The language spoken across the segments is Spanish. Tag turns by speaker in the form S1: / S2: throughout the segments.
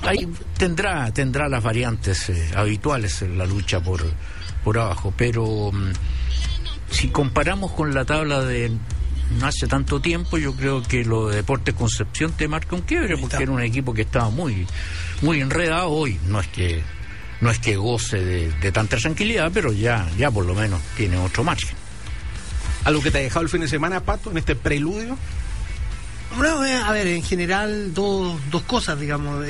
S1: ahí tendrá las variantes habituales en la lucha por abajo, pero si comparamos con la tabla de no hace tanto tiempo, yo creo que lo de Deportes Concepción te marca un quiebre, porque era un equipo que estaba muy enredado. Hoy no es que goce de tanta tranquilidad, pero ya por lo menos tiene otro margen.
S2: ¿Algo que te ha dejado el fin de semana, Pato, en este preludio?
S3: Bueno, a ver, en general dos cosas, digamos.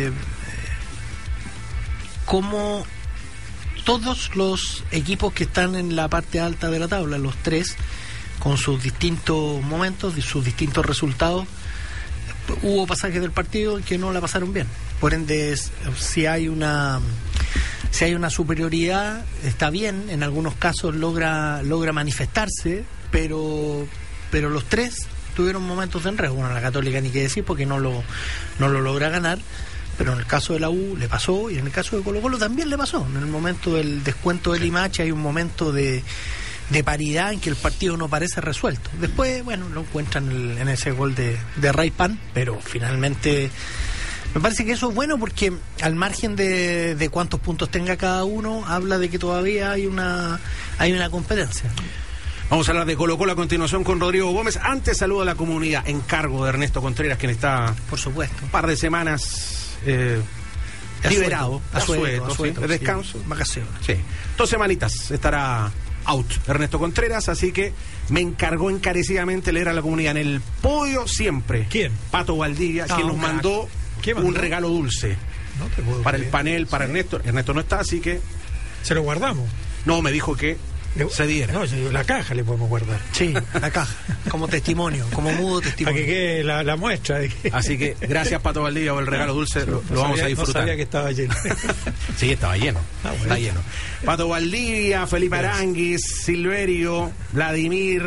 S3: Como todos los equipos que están en la parte alta de la tabla, los tres, con sus distintos momentos y sus distintos resultados, hubo pasajes del partido que no la pasaron bien. Por ende, si hay una superioridad, está bien, en algunos casos logra manifestarse, pero los tres tuvieron momentos de enredo. Bueno, la Católica ni qué decir, porque no lo logra ganar, pero en el caso de la U le pasó, y en el caso de Colo-Colo también le pasó. En el momento del descuento del Limache hay un momento de paridad en que el partido no parece resuelto. Después, bueno, lo encuentran en ese gol de Ray Pan, pero finalmente me parece que eso es bueno, porque al margen de cuántos puntos tenga cada uno, habla de que todavía hay una competencia.
S2: Vamos a hablar de Colo-Colo a continuación con Rodrigo Gómez. Antes, saludo a la comunidad, encargo de Ernesto Contreras, quien está,
S3: por supuesto,
S2: un par de semanas liberado, asueto, de descanso,
S3: sí, vacaciones.
S2: Sí, 2 semanitas estará out Ernesto Contreras, así que me encargó encarecidamente leer a la comunidad en el podio siempre.
S4: ¿Quién?
S2: Pato Valdivia, quien nos mandó un regalo dulce para el panel, para Ernesto. Ernesto no está, así que
S4: se lo guardamos.
S2: No, me dijo que se diera.
S4: No, la caja le podemos guardar.
S3: Sí, la caja, como testimonio, como mudo testimonio.
S4: Para que quede la muestra.
S2: Así que gracias, Pato Valdivia, por el regalo dulce, lo vamos a disfrutar.
S4: No sabía que estaba lleno.
S2: Sí, estaba lleno,
S4: bueno.
S2: Está lleno. Pato Valdivia, Felipe Aranguis, Silverio, Vladimir,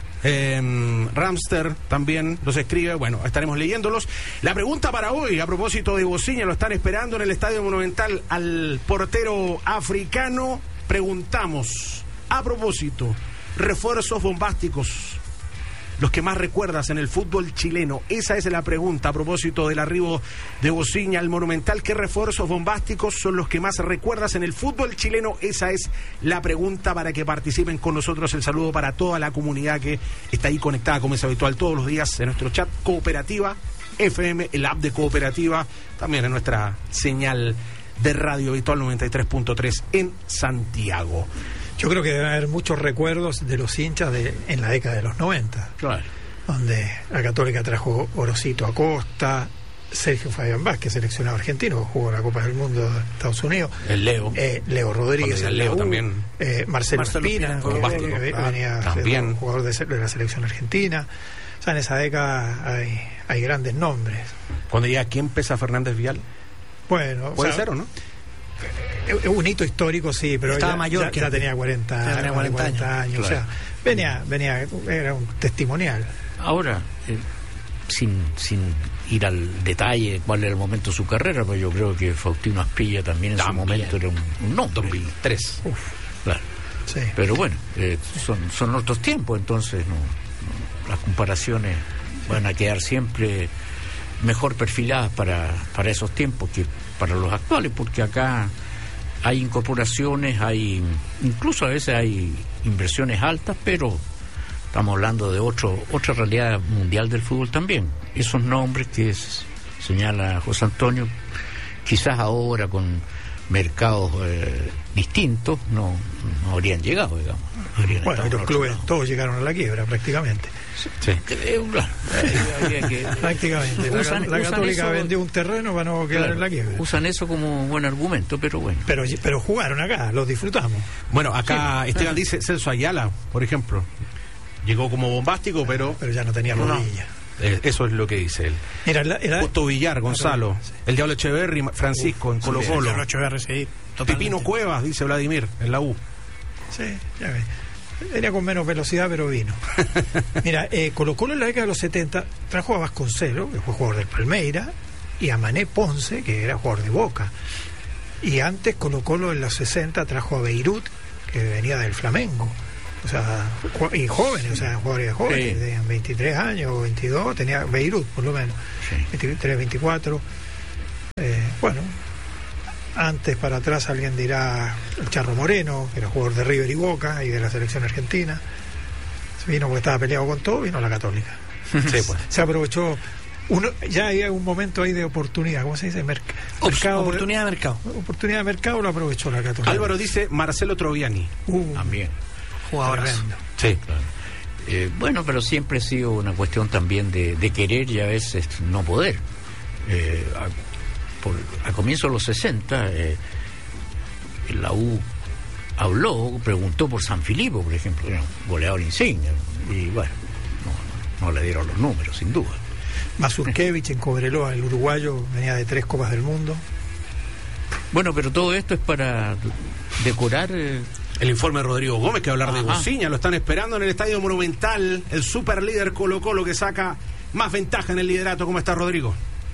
S2: Ramster también los escribe. Bueno, estaremos leyéndolos. La pregunta para hoy, a propósito de Bociña, lo están esperando en el Estadio Monumental al portero africano. Preguntamos, a propósito, refuerzos bombásticos, los que más recuerdas en el fútbol chileno. Esa es la pregunta a propósito del arribo de Bociña al Monumental. ¿Qué refuerzos bombásticos son los que más recuerdas en el fútbol chileno? Esa es la pregunta para que participen con nosotros. El saludo para toda la comunidad que está ahí conectada, como es habitual, todos los días en nuestro chat Cooperativa FM, el app de Cooperativa, también en nuestra señal de radio habitual 93.3 en Santiago.
S4: Yo creo que debe haber muchos recuerdos de los hinchas en la década de los 90.
S2: Claro.
S4: Donde la Católica trajo Orosito Acosta, Sergio Fabián Vázquez, seleccionado argentino, jugó la Copa del Mundo de Estados Unidos.
S2: El Leo.
S4: Leo Rodríguez.
S2: El Leo también.
S4: Marcelo Espina, que venía
S2: también
S4: jugador de la selección argentina. O sea, en esa década hay grandes nombres.
S2: Cuando llega Kempes Fernández Vial.
S4: Bueno,
S2: puede ser, ¿o no?
S4: Es un hito histórico, sí, pero
S3: estaba mayor,
S4: ya tenía 40 años.
S2: Claro.
S4: O sea, venía, era un testimonial.
S1: Ahora, sin ir al detalle cuál era el momento de su carrera, pues yo creo que Faustino Asprilla también en su momento era un nombre.
S2: 2003.
S1: Claro.
S4: Sí.
S1: Pero bueno, son otros tiempos, entonces las comparaciones van a quedar siempre mejor perfiladas para esos tiempos que para los actuales, porque acá hay incorporaciones, incluso a veces hay inversiones altas, pero estamos hablando de otra realidad mundial del fútbol también. Esos nombres que señala José Antonio, quizás ahora con mercados distintos no habrían llegado, digamos.
S4: Bueno, y los clubes todos llegaron a la quiebra prácticamente.
S2: Sí.
S1: Claro.
S4: Prácticamente. La Católica eso, vendió un terreno para no quedar en la quiebra.
S1: Usan eso como buen argumento, pero bueno.
S4: Pero jugaron acá, los disfrutamos.
S2: Bueno, acá sí. Esteban dice, Celso Ayala, por ejemplo, llegó como bombástico, pero
S4: ya no tenía rodilla.
S2: Eso es lo que dice él.
S4: Era
S2: Justo Villar, Gonzalo, sí. El Diablo Echeverri, Francisco en Colo-Colo.
S3: El Diablo Echeverri, sí,
S2: Pipino Cuevas, dice Vladimir, en la U.
S4: Sí, ya ves. Venía con menos velocidad, pero vino. Mira, Colo-Colo en la década de los 70 trajo a Vasconcelos, que fue jugador del Palmeira, y a Mané Ponce, que era jugador de Boca. Y antes Colo-Colo en los 60 trajo a Beirut, que venía del Flamengo. O sea, y jóvenes, o sea, jugadores jóvenes, sí. Tenían 23 años o 22, tenía Beirut por lo menos, sí. 23, 24. Bueno, antes para atrás alguien dirá el Charro Moreno, que era jugador de River y Boca y de la selección argentina. Se vino porque estaba peleado con todo, vino a la Católica.
S2: Sí, pues.
S4: Se aprovechó. Ya hay un momento ahí de oportunidad, ¿cómo se dice?
S3: Oportunidad de mercado.
S4: Oportunidad de mercado lo aprovechó la Católica.
S2: Álvaro dice Marcelo Troviani.
S1: También.
S3: Jugadorazo.
S2: Sí,
S1: claro. Bueno, pero siempre ha sido una cuestión también de querer y a veces no poder. A comienzos de los 60, la U preguntó por San Filipo, por ejemplo, era un goleador insignia, y bueno, no le dieron los números, sin duda.
S4: Mazurkevich en Cobreloa, el uruguayo, venía de 3 Copas del Mundo.
S1: Bueno, pero todo esto es para decorar...
S2: El informe de Rodrigo Gómez, que va a hablar de Bociña, lo están esperando en el Estadio Monumental, el super líder Colo-Colo que saca más ventaja en el liderato. ¿Cómo está, Rodrigo?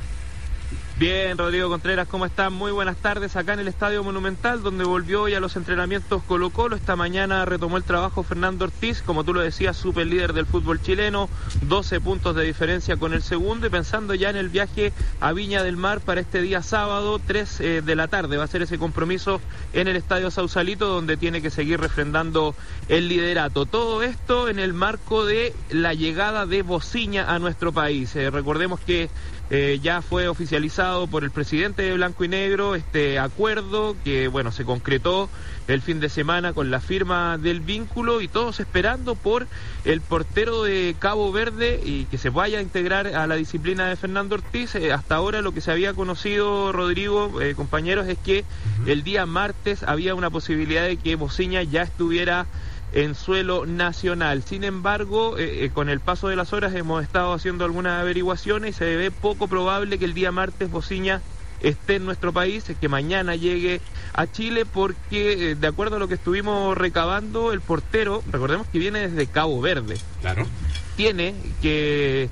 S5: Bien, Rodrigo Contreras, ¿cómo están? Muy buenas tardes acá en el Estadio Monumental, donde volvió hoy a los entrenamientos Colo-Colo. Esta mañana retomó el trabajo Fernando Ortiz, como tú lo decías, super líder del fútbol chileno, 12 puntos de diferencia con el segundo, y pensando ya en el viaje a Viña del Mar para este día sábado, 3 de la tarde. Va a ser ese compromiso en el Estadio Sausalito, donde tiene que seguir refrendando el liderato. Todo esto en el marco de la llegada de Bociña a nuestro país. Recordemos que ya fue oficializado por el presidente de Blanco y Negro este acuerdo que, bueno, se concretó el fin de semana con la firma del vínculo, y todos esperando por el portero de Cabo Verde y que se vaya a integrar a la disciplina de Fernando Ortiz. Hasta ahora lo que se había conocido, Rodrigo, compañeros, es que el día martes había una posibilidad de que Bociña ya estuviera en suelo nacional. Sin embargo, con el paso de las horas hemos estado haciendo algunas averiguaciones y se ve poco probable que el día martes Bociña esté en nuestro país, que mañana llegue a Chile, porque de acuerdo a lo que estuvimos recabando, el portero, recordemos que viene desde Cabo Verde.
S2: Claro.
S5: Tiene que...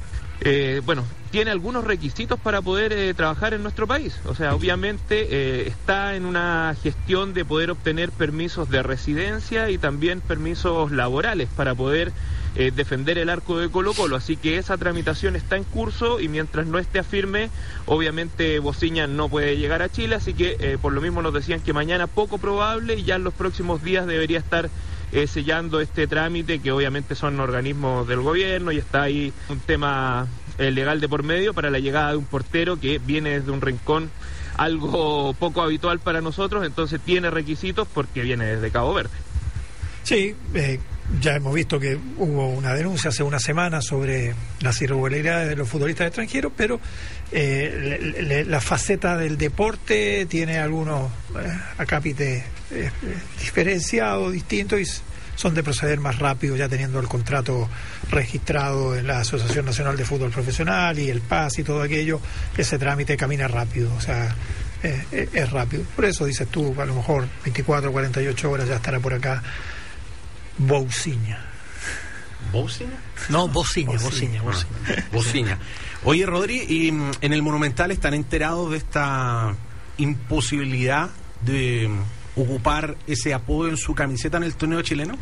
S5: tiene algunos requisitos para poder trabajar en nuestro país. O sea, obviamente está en una gestión de poder obtener permisos de residencia y también permisos laborales para poder defender el arco de Colo-Colo. Así que esa tramitación está en curso, y mientras no esté firme, obviamente Bociña no puede llegar a Chile. Así que por lo mismo nos decían que mañana poco probable, y ya en los próximos días debería estar sellando este trámite, que obviamente son organismos del gobierno, y está ahí un tema legal de por medio para la llegada de un portero que viene desde un rincón algo poco habitual para nosotros. Entonces tiene requisitos porque viene desde Cabo Verde.
S4: Sí, ya hemos visto que hubo una denuncia hace una semana sobre las irregularidades de los futbolistas extranjeros, pero la faceta del deporte tiene algunos acápites diferenciados, distintos, y son de proceder más rápido, ya teniendo el contrato registrado en la Asociación Nacional de Fútbol Profesional y el PAS y todo aquello. Ese trámite camina rápido, o sea, es rápido. Por eso dices tú, a lo mejor 24 48 horas ya estará por acá Bociña.
S2: ¿Bociña?
S3: No, Bociña.
S2: Bociña. Oye, Rodri, ¿y en el Monumental están enterados de esta imposibilidad de ocupar ese apodo en su camiseta en el torneo chileno?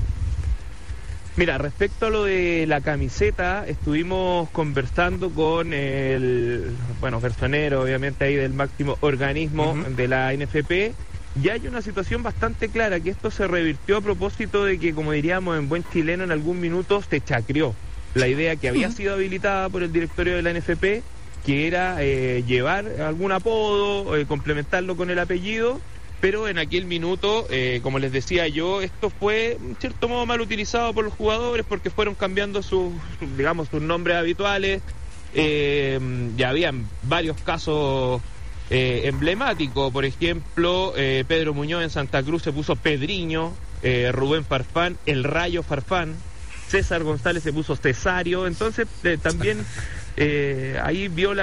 S5: Mira, respecto a lo de la camiseta, estuvimos conversando con el personero, obviamente, ahí del máximo organismo de la NFP. Ya hay una situación bastante clara, que esto se revirtió a propósito de que, como diríamos en buen chileno, en algún minuto se chacreó la idea que había sido habilitada por el directorio de la NFP, que era llevar algún apodo, complementarlo con el apellido, pero en aquel minuto, como les decía yo, esto fue en cierto modo mal utilizado por los jugadores, porque fueron cambiando sus nombres habituales. Ya habían varios casos emblemático. Por ejemplo, Pedro Muñoz en Santa Cruz se puso Pedriño, Rubén Farfán, el Rayo Farfán, César González se puso Cesario. Entonces también ahí vio